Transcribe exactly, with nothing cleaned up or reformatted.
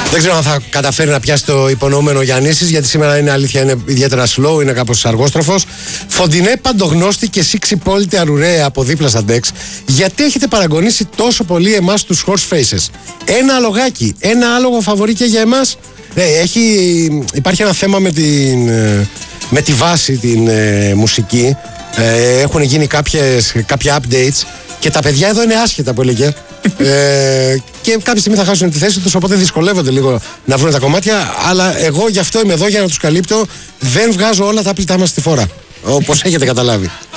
Δεν ξέρω αν θα καταφέρει να πιάσει το υπονοούμενο Γιαννίσης, γιατί σήμερα είναι αλήθεια, είναι ιδιαίτερα slow, είναι κάπως αργόστροφος. Φοντινέ Παντογνώστη και Σίξη Πόλητε Αρουραία από δίπλα στα ντεξ, γιατί έχετε παραγωνίσει τόσο πολύ εμάς τους horse faces? Ένα αλογάκι, ένα άλογο φαβορί και για εμάς. Ναι, έχει, υπάρχει ένα θέμα με, την, με τη βάση την ε, μουσική. Ε, έχουν γίνει κάποιες, κάποια updates και τα παιδιά εδώ είναι άσχετα που έλεγε. ε, και κάποια στιγμή θα χάσουν τη θέση τους, οπότε δυσκολεύονται λίγο να βρουν τα κομμάτια. Αλλά εγώ γι' αυτό είμαι εδώ, για να τους καλύπτω. Δεν βγάζω όλα τα πλητά μας στη φόρα, όπως έχετε καταλάβει.